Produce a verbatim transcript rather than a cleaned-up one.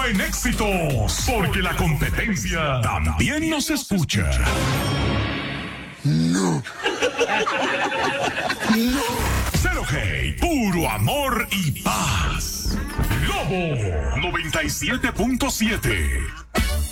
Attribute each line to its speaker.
Speaker 1: en éxitos, porque la competencia también nos escucha.
Speaker 2: No. No.
Speaker 1: Cero Hate, puro amor y paz. Globo noventa y siete punto siete.